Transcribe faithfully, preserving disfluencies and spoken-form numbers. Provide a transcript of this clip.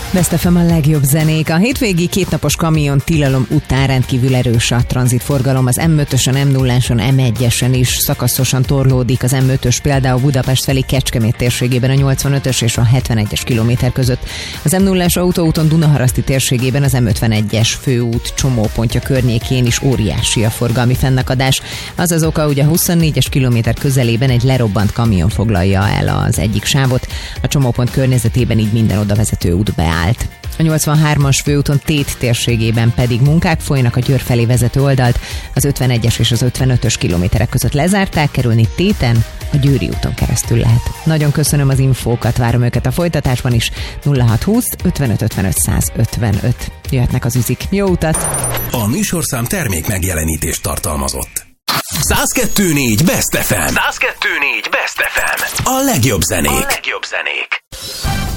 Best ef em a legjobb zenék. A hétvégi kétnapos kamion tilalom után rendkívül erős a tranzitforgalom. Az em ötösön, em nulláson, em egyesen is szakaszosan torlódik az em ötös, például Budapest felé Kecskemét térségében a nyolcvanötös és a hetvenegyes kilométer között. Az em nullás autóúton Dunaharaszti térségében az em ötvenegyes főút csomópontja környékén is óriási a forgalmi fennakadás. Az az oka, hogy a huszonnégyes kilométer közelében egy lerobbant kamion foglalja el az egyik sávot. A csomópont környezetében így minden odavezető út beállt. A nyolcvanhármas főúton Tét térségében pedig munkák folynak, a Győr felé vezető oldalt, az ötvenegyes és az ötvenötös kilométerek között lezárták, kerülni Téten a Győri úton keresztül lehet. Nagyon köszönöm az infókat, várom őket a folytatásban is. nulla hat húsz ötvenöt ötvenöt száz ötvenöt. Jöhetnek az üzik. Jó utat! A műsorszám termék megjelenítést tartalmazott. száz kettő négy Best ef em. száz kettő négy Best ef em. A legjobb zenék. A legjobb zenék.